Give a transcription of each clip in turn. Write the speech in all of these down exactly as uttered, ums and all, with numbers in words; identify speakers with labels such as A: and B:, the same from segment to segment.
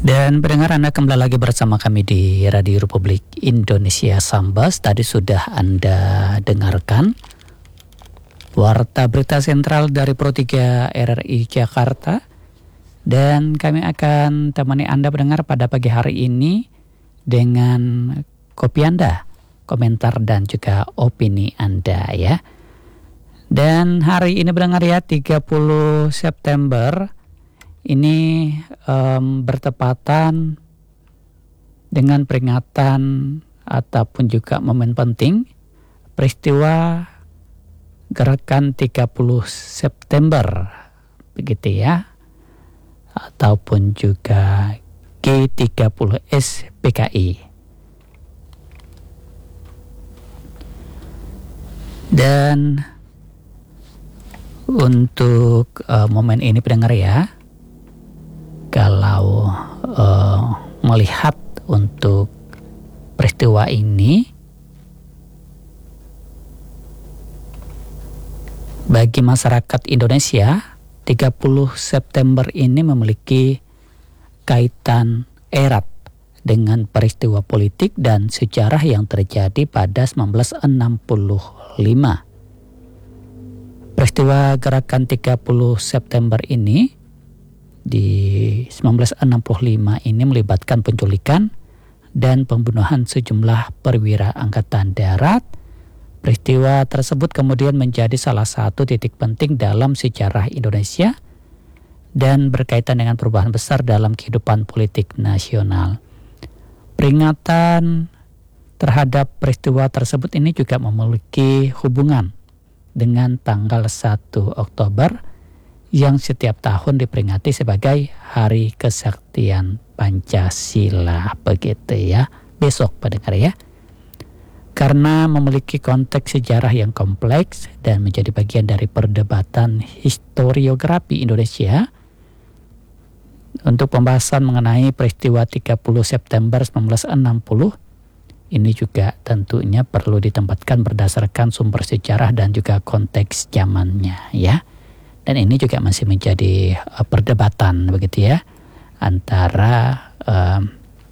A: Dan pendengar, Anda kembali lagi bersama kami di Radio Republik Indonesia Sambas. Tadi sudah Anda dengarkan Warta Berita Sentral dari Pro tiga R R I Jakarta. Dan kami akan temani Anda pendengar pada pagi hari ini dengan kopi Anda, komentar dan juga opini Anda ya. Dan hari ini pendengar ya, tiga puluh September ini um, bertepatan dengan peringatan ataupun juga momen penting peristiwa gerakan tiga puluh September begitu ya, ataupun juga G tiga puluh S P K I. Dan untuk uh, momen ini pendengar ya, kalau uh, melihat untuk peristiwa ini, bagi masyarakat Indonesia, tiga puluh September ini memiliki kaitan erat dengan peristiwa politik dan sejarah yang terjadi pada seribu sembilan ratus enam puluh lima. Peristiwa gerakan tiga puluh September ini di seribu sembilan ratus enam puluh lima ini melibatkan penculikan dan pembunuhan sejumlah perwira angkatan darat. Peristiwa tersebut kemudian menjadi salah satu titik penting dalam sejarah Indonesia dan berkaitan dengan perubahan besar dalam kehidupan politik nasional. Peringatan terhadap peristiwa tersebut ini juga memiliki hubungan dengan tanggal satu Oktober yang setiap tahun diperingati sebagai Hari Kesaktian Pancasila begitu ya, besok pendengar ya. Karena memiliki konteks sejarah yang kompleks dan menjadi bagian dari perdebatan historiografi Indonesia, untuk pembahasan mengenai peristiwa tiga puluh September seribu sembilan ratus enam puluh ini juga tentunya perlu ditempatkan berdasarkan sumber sejarah dan juga konteks zamannya ya. Dan ini juga masih menjadi uh, perdebatan begitu ya, antara um,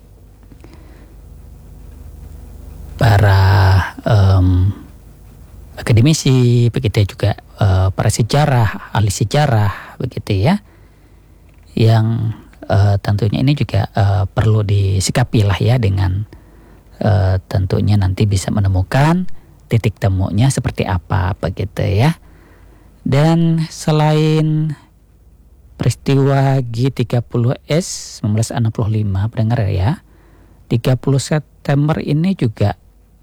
A: para um, akademisi begitu juga uh, para sejarah, ahli sejarah begitu ya, yang uh, tentunya ini juga uh, perlu disikapi lah ya, dengan uh, tentunya nanti bisa menemukan titik temunya seperti apa begitu ya. Dan selain peristiwa G tiga puluh S seribu sembilan ratus enam puluh lima pendengar ya, tiga puluh September ini juga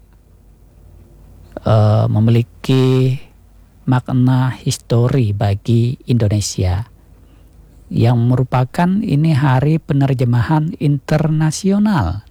A: uh, memiliki makna histori bagi Indonesia, yang merupakan ini hari penerjemahan internasional.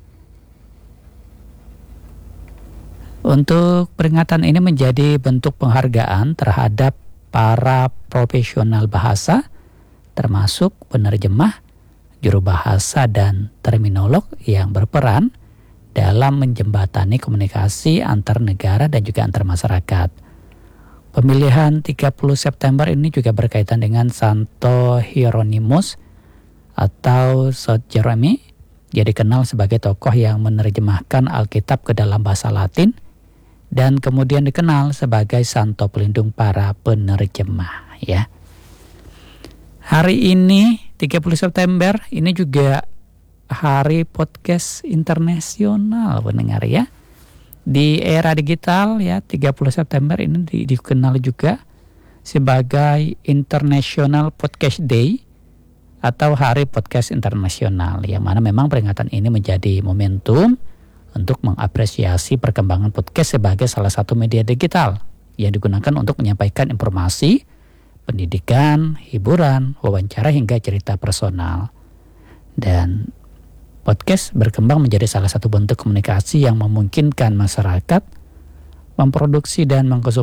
A: Untuk peringatan ini menjadi bentuk penghargaan terhadap para profesional bahasa, termasuk penerjemah, juru bahasa, dan terminolog yang berperan dalam menjembatani komunikasi antar negara dan juga antar masyarakat. Pemilihan tiga puluh September ini juga berkaitan dengan Santo Hieronymus atau Saint Jerome, dia dikenal sebagai tokoh yang menerjemahkan Alkitab ke dalam bahasa Latin dan kemudian dikenal sebagai santo pelindung para penerjemah ya. Hari ini tiga puluh September ini juga hari podcast internasional pendengar ya. Di era digital ya, tiga puluh September ini di, dikenal juga sebagai International Podcast Day atau Hari Podcast Internasional, yang mana memang peringatan ini menjadi momentum untuk mengapresiasi perkembangan podcast sebagai salah satu media digital yang digunakan untuk menyampaikan informasi, pendidikan, hiburan, wawancara hingga cerita personal. Dan podcast berkembang menjadi salah satu bentuk komunikasi yang memungkinkan masyarakat memproduksi dan mengkonsumsi